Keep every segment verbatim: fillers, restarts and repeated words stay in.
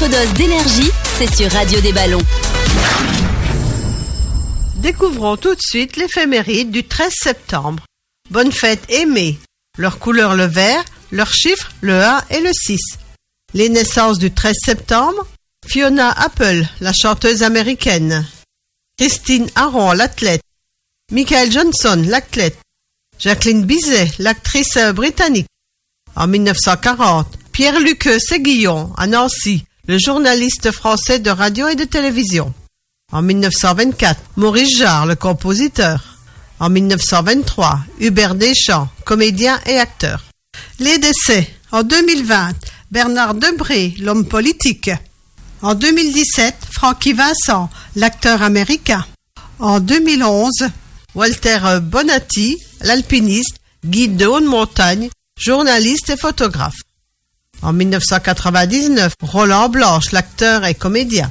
Votre dose d'énergie, c'est sur Radio des Ballons. Découvrons tout de suite l'éphéméride du treize septembre. Bonne fête aimée. Leur couleur le vert, leur chiffre le un et le six. Les naissances du treize septembre. Fiona Apple, la chanteuse américaine. Christine Aron, l'athlète. Michael Johnson, l'athlète. Jacqueline Bisset, l'actrice britannique. En mille neuf cent quarante, Pierre-Luc Séguillon, à Nancy, le journaliste français de radio et de télévision. En mille neuf cent vingt-quatre, Maurice Jarre, le compositeur. En mille neuf cent vingt-trois, Hubert Deschamps, comédien et acteur. Les décès. En deux mille vingt, Bernard Debré, l'homme politique. En deux mille dix-sept, Francky Vincent, l'acteur américain. En deux mille onze, Walter Bonatti, l'alpiniste, guide de haute montagne, journaliste et photographe. En mille neuf cent quatre-vingt-dix-neuf, Roland Blanche, l'acteur et comédien.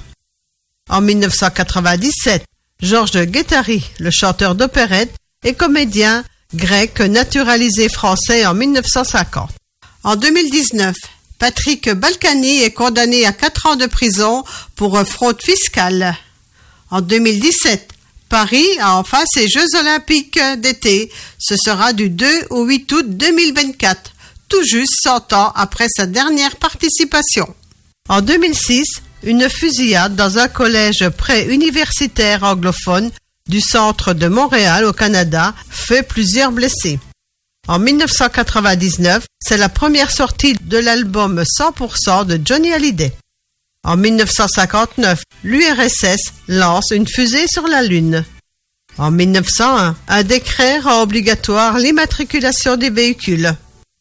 En mille neuf cent quatre-vingt-dix-sept, Georges Guettari, le chanteur d'opérette et comédien grec naturalisé français en mille neuf cent cinquante. En deux mille dix-neuf, Patrick Balkany est condamné à quatre ans de prison pour fraude fiscale. En deux mille dix-sept, Paris a enfin ses Jeux Olympiques d'été. Ce sera du deux au huit août deux mille vingt-quatre, tout juste cent ans après sa dernière participation. En deux mille six, une fusillade dans un collège pré-universitaire anglophone du centre de Montréal au Canada fait plusieurs blessés. En mille neuf cent quatre-vingt-dix-neuf, c'est la première sortie de l'album cent pour cent de Johnny Hallyday. En mille neuf cent cinquante-neuf, l'U R S S lance une fusée sur la Lune. En mille neuf cent un, un décret rend obligatoire l'immatriculation des véhicules.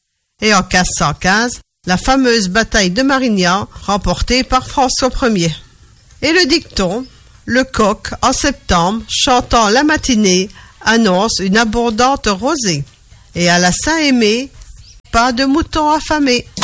Et en quinze cent quinze, la fameuse bataille de Marignan, remportée par François Ier. Et le dicton, le coq, en septembre, chantant la matinée, annonce une abondante rosée. Et à la Saint-Aimé, pas de moutons affamés.